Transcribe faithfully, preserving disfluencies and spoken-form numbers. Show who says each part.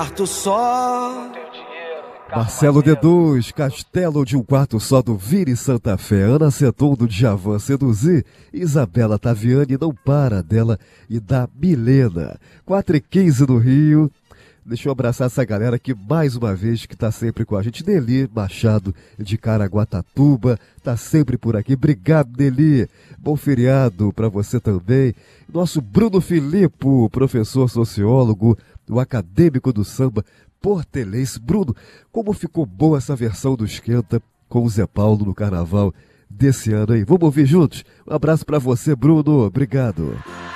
Speaker 1: quarto só.
Speaker 2: Marcelo D dois, Castelo de um Quarto Só do Vini Santa Fé, Ana Seton do Djavan Seduzir, Isabela Taviani Não Para Dela e da Milena. quatro e quinze no Rio. Deixa eu abraçar essa galera aqui mais uma vez que tá sempre com a gente. Nelly Machado de Caraguatatuba, tá sempre por aqui. Obrigado, Nelly. Bom feriado para você também. Nosso Bruno Filippo, professor sociólogo, o acadêmico do samba portelense. Bruno, como ficou boa essa versão do Esquenta com o Zé Paulo no carnaval desse ano aí? Vamos ouvir juntos? Um abraço para você, Bruno. Obrigado.